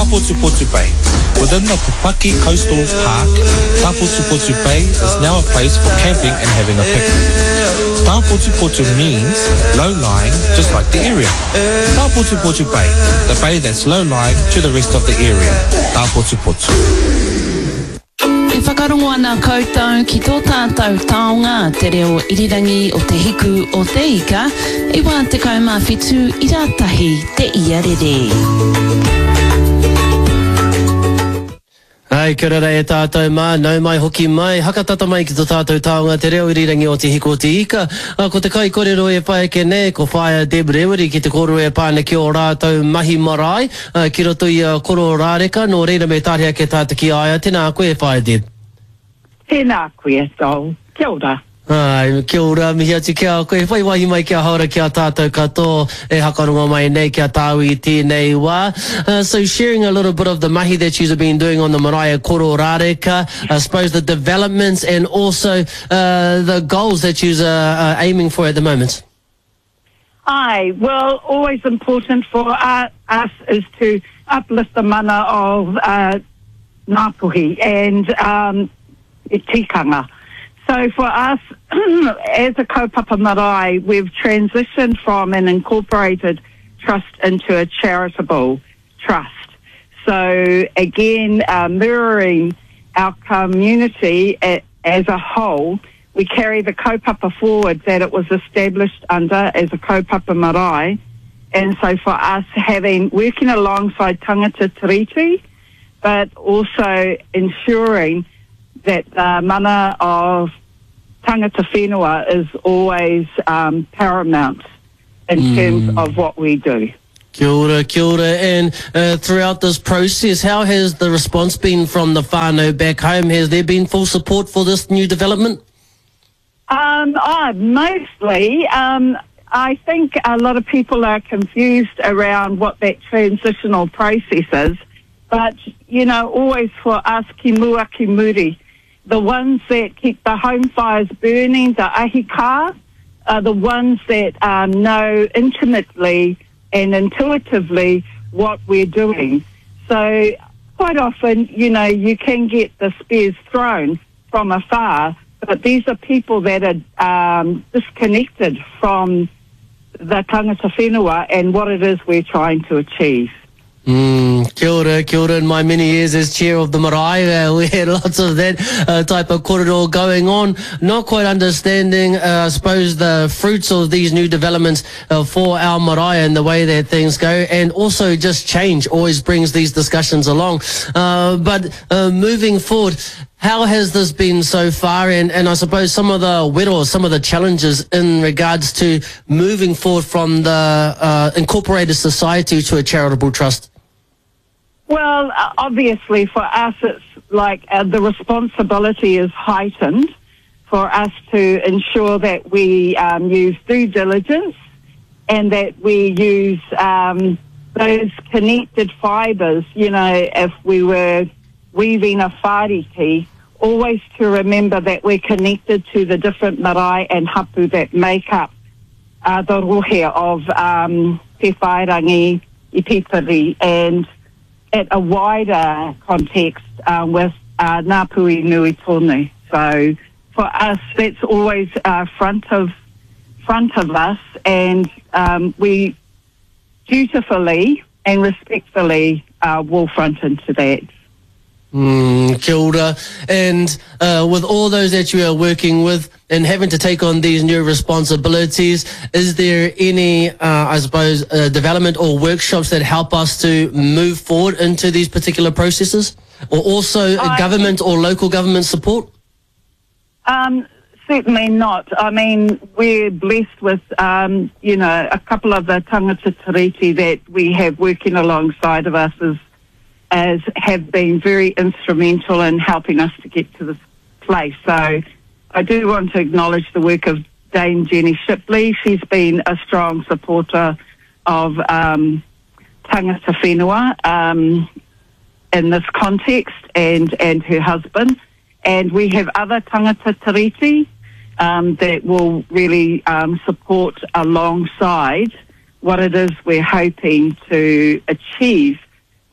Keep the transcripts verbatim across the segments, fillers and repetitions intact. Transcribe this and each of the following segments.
Taputuputu Bay. Within the Pupaki Coastal Park, Taputuputu Bay is now a place for camping and having a picnic. Taputuputu means low-lying, just like the area. Taputuputu Bay, the bay that's low-lying to the rest of the area. Taputuputu. E whakarongo ana koutou ki tō tātou taonga te reo irirangi o te hiku o te ika, i wā te kaumawhitu i rātahi te iarere. Ai, kia ora e tātou mā, nau mai hoki mai, hakatata mai ki tō tātou taonga te reo irirangi o te hiku o te ika. A, ko te kai kōrero e whae ke ne, ko whaia Deb Reweri ki te koro e pāne ki o rātou mahi marae, a, ki roto i a koro rāreka, no reira me tārea ke tātou ki aia, tēnā koe e whae Deb. Tēnā koe, Sol. Kia ora. Ai, kia ora, mihi atu kia koe, whai wahi mai kia haura kia tātou katoa, e hakaronga mai nei kia tāu i tēnei wā. Uh, so sharing a little bit of the mahi that you've been doing on the Marae Koro Rāreka, I suppose the developments and also uh, the goals that you're uh, uh, aiming for at the moment. Aye, well, always important for uh, us is to uplift the mana of uh, Ngāpuhi and um, e tikanga. So for us, as a kaupapa marae, we've transitioned from an incorporated trust into a charitable trust. So again, uh, mirroring our community a, as a whole, we carry the kaupapa forward that it was established under as a kaupapa marae. And so for us, having working alongside tangata tiriti, but also ensuring that the mana of tangata whenua is always um, paramount in mm. terms of what we do. Kia ora, kia ora. And uh, throughout this process, how has the response been from the whānau back home? Has there been full support for this new development? Um, oh, mostly. Um, I think a lot of people are confused around what that transitional process is. But, you know, always for us, ki mua ki muri, the ones that keep the home fires burning, the ahika, are the ones that um, know intimately and intuitively what we're doing. So quite often, you know, you can get the spears thrown from afar, but these are people that are um, disconnected from the tangata whenua and what it is we're trying to achieve. Mm, kia ora, kia ora. In my many years as chair of the marae, uh, we had lots of that uh, type of korero going on, not quite understanding, uh, I suppose, the fruits of these new developments uh, for our marae and the way that things go, and also just change always brings these discussions along. Uh, but uh, moving forward, how has this been so far, and, and I suppose some of the wero, some of the challenges in regards to moving forward from the uh, incorporated society to a charitable trust? Well, uh, obviously for us it's like uh, the responsibility is heightened for us to ensure that we um, use due diligence and that we use um, those connected fibres, you know, if we were weaving a whāriki, always to remember that we're connected to the different marae and hapu that make up uh, the rohe of um, Te Whairangi, I Pipiri, and at a wider context uh, with uh, Ngāpuhi Nui Tonu. So for us, that's always uh, front of front of us, and um, we dutifully and respectfully uh, will front into that. Mm, kia ora. And uh, with all those that you are working with and having to take on these new responsibilities, is there any, uh, I suppose, uh, development or workshops that help us to move forward into these particular processes? Or also uh, government or local government support? Um, certainly not. I mean, we're blessed with, um, you know, a couple of the tangata tiriti that we have working alongside of us as as have been very instrumental in helping us to get to this place. So I do want to acknowledge the work of Dame Jenny Shipley. She's been a strong supporter of um, tangata whenua um, in this context, and, and her husband. And we have other tangata tiriti um, that will really um, support alongside what it is we're hoping to achieve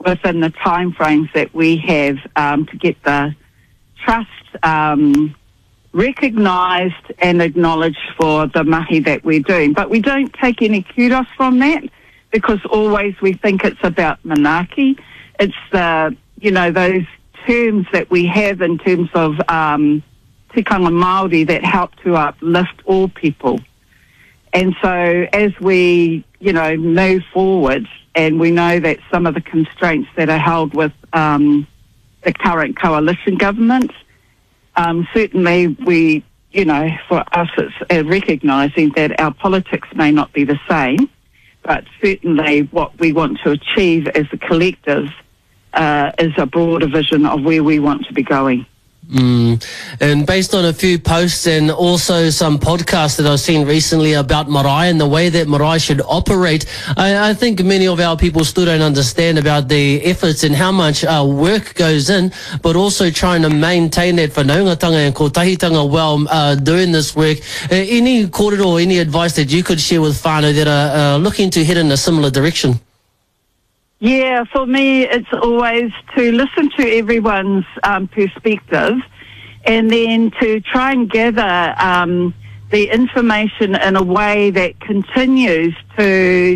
within the timeframes that we have um, to get the trust um, recognised and acknowledged for the mahi that we're doing. But we don't take any kudos from that, because always we think it's about manaaki. It's the, you know, those terms that we have in terms of um, tikanga Māori that help to uplift all people. And so as we, you know, move forward, and we know that some of the constraints that are held with um, the current coalition government, um, certainly we, you know, for us it's uh, recognising that our politics may not be the same, but certainly what we want to achieve as a collective uh, is a broader vision of where we want to be going. Mm. And based on a few posts and also some podcasts that I've seen recently about marae and the way that marae should operate, I, I think many of our people still don't understand about the efforts and how much uh, work goes in, but also trying to maintain that whanaungatanga and kotahitanga well uh, doing this work. Uh, any kōrero or any advice that you could share with whānau that are uh, looking to head in a similar direction? Yeah, for me, it's always to listen to everyone's um, perspective, and then to try and gather um, the information in a way that continues to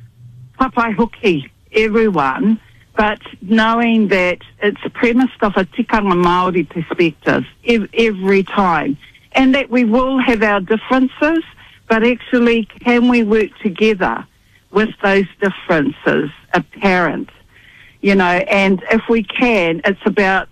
papai everyone, but knowing that it's premised off a tikanga Māori perspective ev- every time, and that we will have our differences, but actually can we work together with those differences apparent, you know, and if we can, it's about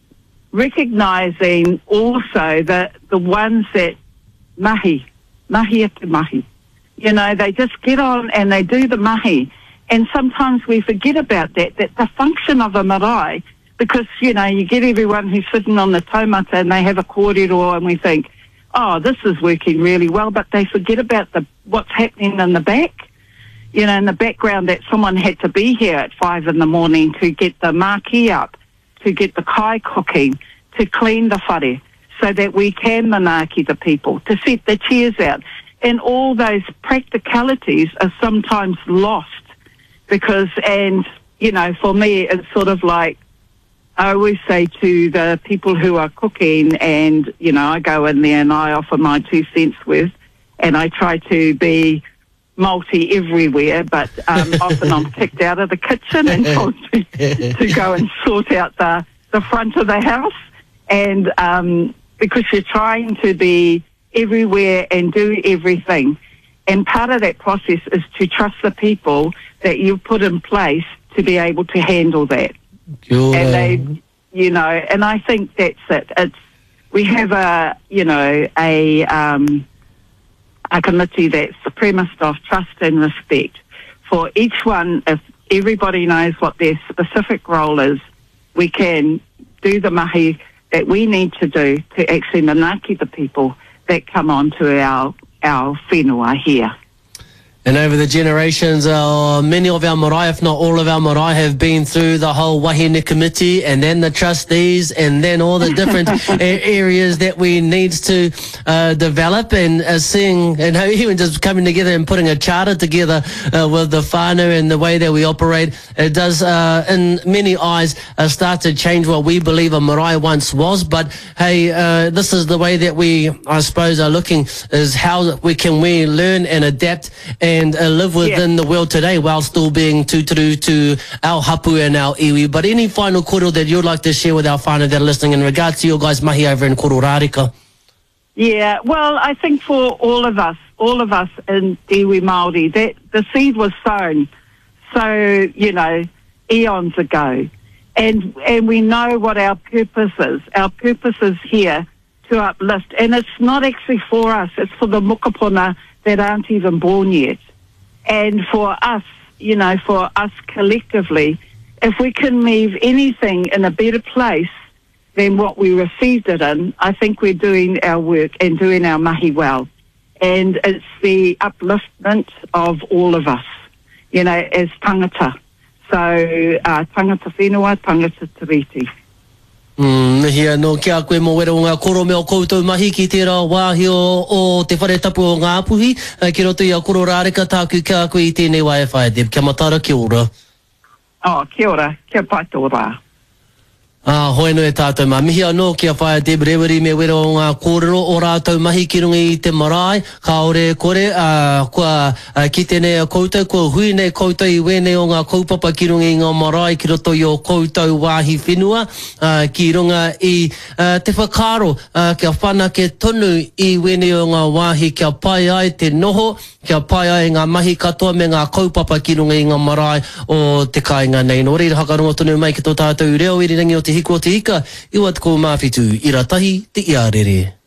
recognising also that the ones that mahi, mahi atu mahi, you know, they just get on and they do the mahi, and sometimes we forget about that, that the function of a marae, because, you know, you get everyone who's sitting on the taumata and they have a kōrero and we think, oh, this is working really well, but they forget about the what's happening in the back. You know, in the background, that someone had to be here at five in the morning to get the maki up, to get the kai cooking, to clean the whare, so that we can manaaki the people, to set the chairs out. And all those practicalities are sometimes lost because, and, you know, for me, it's sort of like, I always say to the people who are cooking, and, you know, I go in there and I offer my two cents worth, and I try to be multi everywhere, but um, often I'm kicked out of the kitchen and told to, to go and sort out the, the front of the house. And um, because you're trying to be everywhere and do everything. And part of that process is to trust the people that you've put in place to be able to handle that. Cool. And they, you know, and I think that's it. It's, we have a, you know, a, um, a committee that's premised of trust and respect for each one. If everybody knows what their specific role is, we can do the mahi that we need to do to actually manaaki the people that come on to our, our whenua here. And over the generations, uh, many of our marae, if not all of our marae, have been through the whole wahine committee and then the trustees and then all the different a- areas that we need to uh, develop, and uh, seeing and even just coming together and putting a charter together uh, with the whānau and the way that we operate. It does, uh, in many eyes, uh, start to change what we believe a marae once was. But hey, uh, this is the way that we, I suppose, are looking, is how we can we learn and adapt and and uh, live within yeah. the world today while still being tūturu to our hapu and our iwi. But any final kōrero that you'd like to share with our whānau that are listening in regards to your guys' mahi over in Kororareka? Yeah, well, I think for all of us, all of us in iwi Māori, that the seed was sown, so, you know, eons ago. And, and we know what our purpose is. Our purpose is here to uplift. And it's not actually for us, it's for the mokopuna that aren't even born yet. And for us, you know, for us collectively, if we can leave anything in a better place than what we received it in, I think we're doing our work and doing our mahi well. And it's the upliftment of all of us, you know, as tangata. So, uh, tangata whenua, tangata tiriti. Mm, hia no kia koe mo wera o ngā koro mea o koutou mahi ki tērā wāhi o, o te whare tapu o ngā puhi. Uh, ki roto i a Kororareka, tāku kia koe i tēnei wai e whae. Kia matara, kia ora. Oh, kia ora, kia pai tō rā. Ah, hoi no e tātou mā. Mihi anō kia whaia te breweri me wera o ngā kōrero o rātou mahi ki runga i te marae. Ka ore kore, uh, kua uh, ki tēnei a koutou, kua hui nei koutou i wēnei o ngā kaupapa ki runga i ngā marae ki roto i o koutou wāhi whenua. Uh, ki runga i uh, te whakaro, uh, kia whana ke tonu i wēnei o ngā wāhi kia pai ai te noho, kia pai ai ngā mahi katoa me ngā kaupapa ki runga i ngā marae o te kāinga nei. Nō reira hakarongo tonu mai ki tō tātou reo i rangi o te hiku o te hika, i wat ko mawhitu i ratahi te iarere.